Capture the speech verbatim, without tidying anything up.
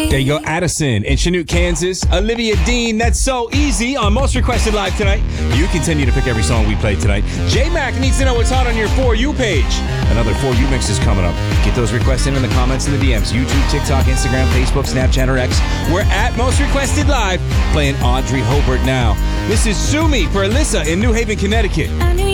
There you go, Addison in Chanute, Kansas. Olivia Dean, That's So Easy on Most Requested Live tonight. You continue to pick every song we play tonight. J-Mac needs to know what's hot on your For You page. Another For You mix is coming up. Get those requests in in the comments and the D Ms. YouTube, TikTok, Instagram, Facebook, Snapchat, or X. We're at Most Requested Live, playing Audrey Hobart now. This is Sue Me for Alyssa in New Haven, Connecticut. I knew